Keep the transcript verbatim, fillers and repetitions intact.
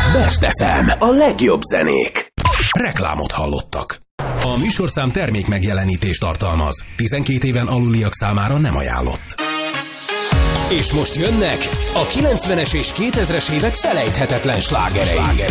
Best ef em, a legjobb zenék. Reklámot hallottak. A műsorszám termék megjelenítést tartalmaz. tizenkét éven aluliak számára nem ajánlott. És most jönnek a kilencvenes és kétezres évek felejthetetlen slágerei.